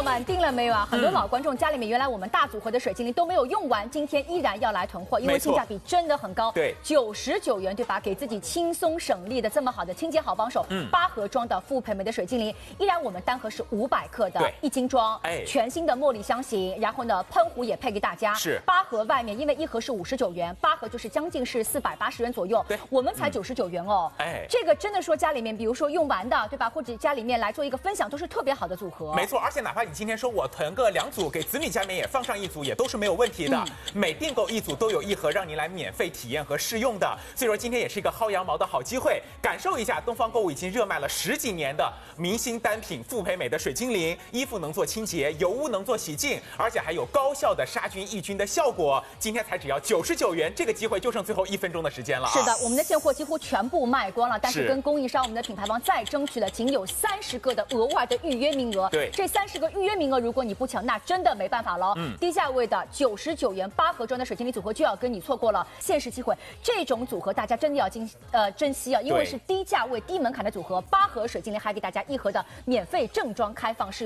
们订了没有啊？很多老观众家里面原来我们大组合的水精灵都没有用完，今天依然要来囤货，因为性价比真的很高。 对 ，99元对吧？给自己轻松省力的这么好的清洁好帮手，8盒装的傅培梅的水精灵，依然我们单盒是500克的1斤装，全新的茉莉香型，然后呢喷壶也配给大家， 是 8盒外面，因为1盒是59元，8盒就是将近是480元左右，对，我们才99元哦。这个真的说家里面，比如说用完的，对吧？或者家里面来做一个分享，都是特别好的组合。 没错，而且哪怕你今天说我囤个2组，给子女家里面也放上1组，也都是没有问题的。每订购1组都有1盒让您来免费体验和试用的。所以说今天也是一个薅羊毛的好机会，感受一下东方购物已经热卖了10几年的明星单品傅培梅的水精灵，衣服能做清洁，油污能做洗净，而且还有高效的杀菌抑菌的效果。今天才只要99元，这个机会就剩最后1分钟的时间了。 是的，我们的现货几乎全部卖光了，但是跟供应商我们的品牌方再争取了仅有30个的额外的预约名额。 对， 这30个预约名额，如果你不抢，那真的没办法了。低价位的99元8盒装的水精灵组合就要跟你错过了，限时机会。这种组合大家真的要珍惜啊，因为是低价位低门槛的组合，8盒水精灵还给大家1盒的免费正装开放试用。